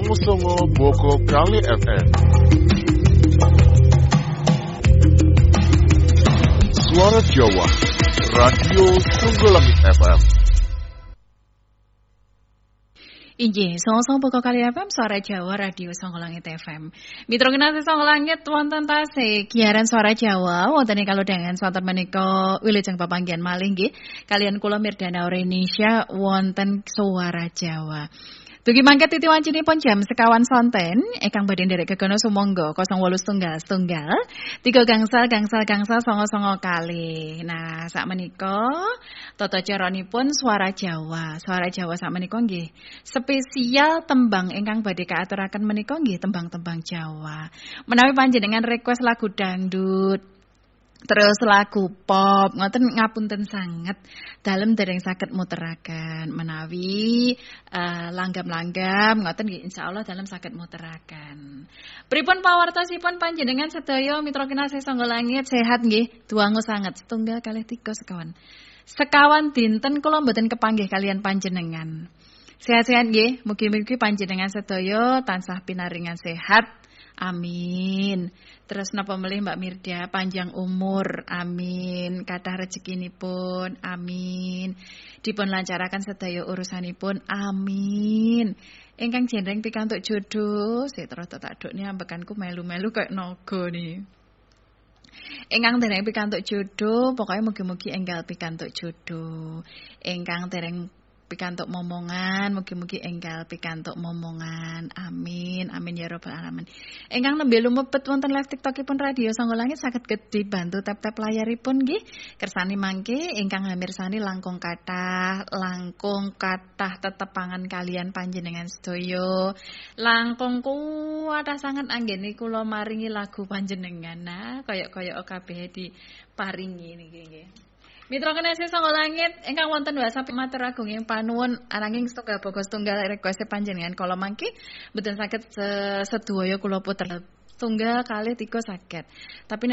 songo Boko Kali FM. Suara Jawa, Radio Songgolangit FM. Inggih, songo Boko Kali FM, Suara Jawa, Radio Songgolangit FM. Mitra kinasih Songgolangit wonten tasih giaran Suara Jawa wonten kalau dengan sonten menika wilujeng papanggihan malih nggih kalian kula Mirdana Indonesia wonten Suara Jawa. Dugi mangke titi wancinipun jam sekawan sonten ingkang badhe nderek gegono sumangga 08 setunggal 3 gangsal songo kali. Nah, sakmenika tata caranipun Suara Jawa. Suara Jawa sakmenika nggih spesial tembang ingkang badhe kaaturaken menika nggih tembang-tembang Jawa. Menawi panjenengan request lagu dangdut terus lagu pop ngoten ngapunten sanget dalem dereng saged muteraken menawi langgam-langgam ngoten nggih insyaallah dalem saged muteraken. Pripun pawartosipun panjenengan sedaya mitra kinasih Songgolangit sehat nggih duangu sanget 1 kalih 3 sekawan. Sekawan dinten kula mboten kepanggih kalian panjenengan. Sehat-sehat nggih, mugi-mugi panjenengan sedaya tansah pinaringan sehat. Amin. Terus napa melih Mbak Mirda panjang umur. Amin. Kathah rezekinipun. Amin. Dipun lancaraken sedaya urusanipun. Amin. Ingkang jenreng pikantuk jodoh, setroto tak dokne ambekanku melu-melu kaya naga nih. Ingkang dereng pikantuk jodoh, pokoke mugi-mugi enggal pikantuk jodoh. Ingkang dereng pikantuk momongan, mugi-mugi enggal pikantuk momongan. Amin. Amin ya rabbal alamin. Ingkang nembe lumebet wonten live TikTokipun Radio Songgolangit saged dibantu tap-tap layaripun nggih. Kersani mangke ingkang hamirsani langkung kathah tetepangan kalian panjenengan sedaya. Langkung kuwatah sanget anggene kula maringi lagu panjenengan. Nah, kaya kabeh diparingi niki nggih. Mitra kinasih Songgolangit ingkang wonten WhatsApp matur agunging panuwun ananging setunggal boga setunggal request panjenengan kala mangke mboten saged sedaya kula puter 1 kali 3 saged. Tapi